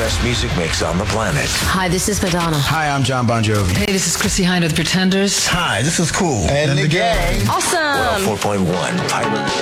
best music mix on the planet. Hi, this is Madonna. Hi, I'm John Bon Jovi. Hey, this is Chrissy Hynde of The Pretenders. Hi, this is Cool. And the gang. Awesome. 4.1 Pirate